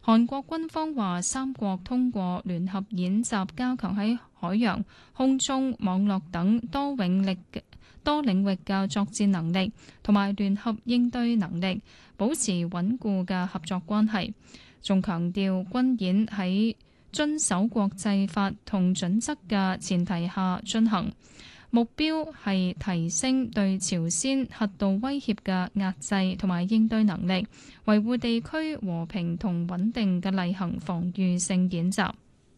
韓國軍方話，三國通過聯合演習加強喺海洋、空中、網絡等多領域嘅作戰能力同埋聯合應對能力，保持穩固嘅合作關係。仲強調軍演喺遵守國際法同準則嘅前提下進行，目標係提升對朝鮮核導威脅嘅壓制同埋應對能力，維護地區和平同穩定嘅例行防禦性演習。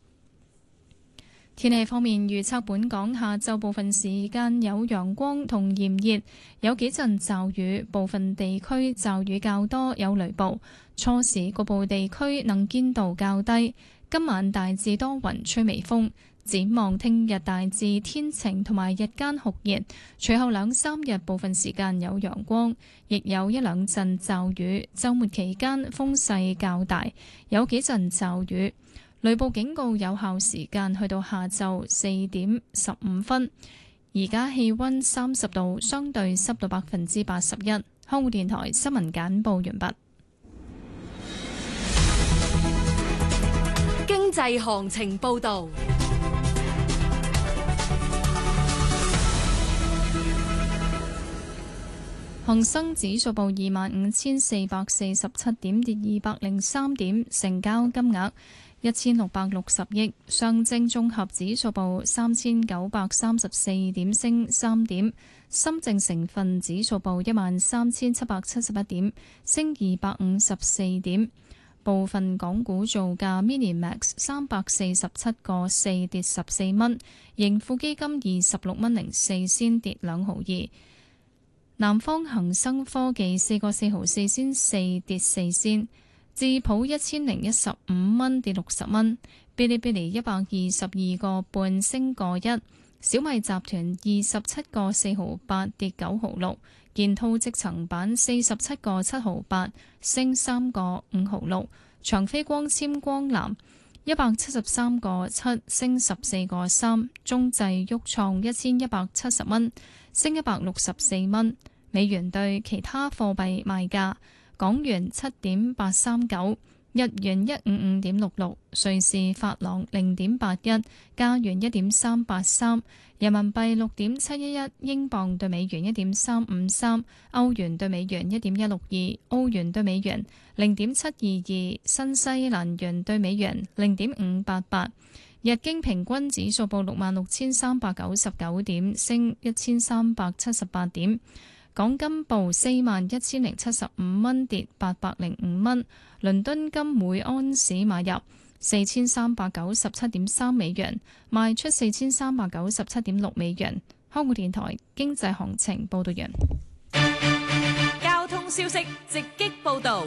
天氣方面預測，本港下晝部分時間有陽光同炎熱，有幾陣驟雨，部分地區驟雨較多，有雷暴。初時局部地區能見度較低。今晚大致多雲，吹微風。展望聽日大致天晴同埋日間酷熱，隨後兩三日部分時間有陽光，亦有一兩陣驟雨。週末期間風勢較大，有幾陣驟雨。雷暴警告有效時間去到下晝4點15分。而家氣溫30度，相對濕度81%。香港電台新聞簡報完畢。 經濟行情報道。 恒生指數報25,447點，跌203點，成交金額1660億。上證綜合指數報3934點，升3點。深證成分指數報13771點，升254點。部分港股造價 ，Mini-Max 347個4跌14蚊，盈富基金26蚊04仙跌2毫2。南方恒生科技4個4毫4仙4跌4仙，智普1015蚊跌60蚊，嗶哩嗶哩122個半升個1，小米集團27個4毫8跌9毫6，建滔積層板47個7毫8升3個5毫6，長飛光纖光纜173個7升14個3，中製旭創1170蚊升164蚊。美元對其他貨幣賣價：港元7.839，日元155.66，瑞士法郎0.81，加元1.383，人民幣6.711，英鎊對美元1.353，歐元對美元1.162，澳元對美元0.722，新西蘭元對美元0.588。日經平均指數報66,399點，升1378點。港金報41,075蚊，跌805蚊。倫敦金每安士買入4397.3美元，賣出4397.6美元。香港電台經濟行情報道完。 交通消息直擊報道。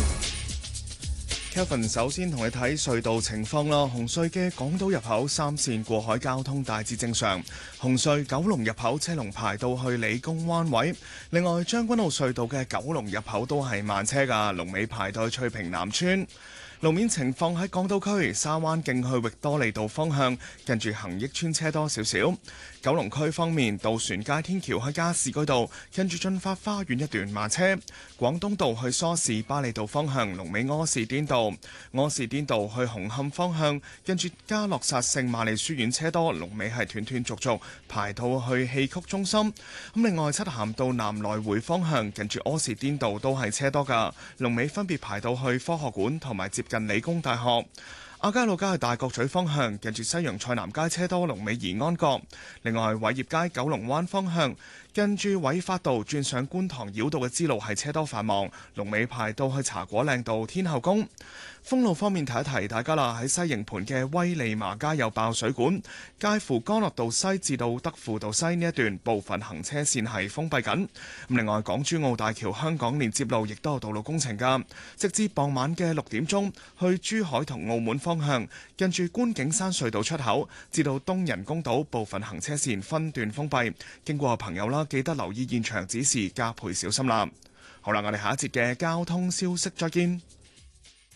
Kevin 首先同你睇隧道情況啦。紅隧嘅港島入口3線過海交通大致正常。紅隧九龍入口車龍排到去理工灣位。另外將軍澳隧道嘅九龍入口都係慢車㗎，龍尾排到去翠屏南村。路面情況喺港島區沙灣徑去域多利道方向，近住恒益邨車多少少。九龍區方面，渡船街天橋喺加士居道，近住進發花園一段慢車。廣東道去梳士巴利道方向，龍尾柯士甸道。柯士甸道去紅磡方向，近住嘉諾撒聖瑪利書院車多，龍尾係斷斷續續排到去戲曲中心。咁另外漆咸道南來回方向，近住柯士甸道都係車多㗎，龍尾分別排到去科學館同埋接近理工大學。亞皆老街去大角咀方向，近住西洋菜南街車多，龍尾宜安閣。另外偉業街九龍灣方向，近住偉發道轉上觀塘繞道嘅支路係車多繁忙，龍尾排到去茶果嶺道天后宮。封路方面提一提大家啦，喺西營盤嘅威利麻街有爆水管，介乎干諾道西至到德輔道西呢一段部分行車線係封閉緊。另外港珠澳大橋香港連接路亦都有道路工程㗎，直至傍晚嘅6點鐘，去珠海同澳門方向，近住觀景山隧道出口至到東人工島部分行車線分段封閉，經過嘅朋友啦，記得留意現場指示，加倍小心啦。好啦，我哋下一節嘅交通消息再見。